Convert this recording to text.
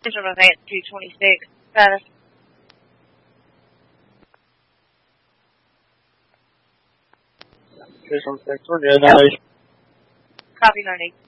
Advance 226. Status. Fish on 6, we're good. Nice. Copy 90.